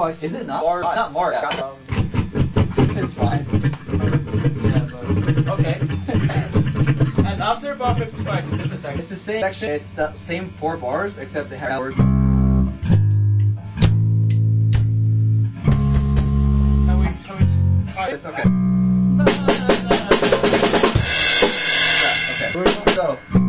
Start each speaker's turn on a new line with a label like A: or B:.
A: I see.
B: Is it not?
A: Not Mark.
B: Yeah.
A: It's fine.
B: Yeah, but okay. And after bar 55, it's a different section.
A: It's the same section. It's the same 4 bars, except they have words.
B: Can we just try
A: It's okay.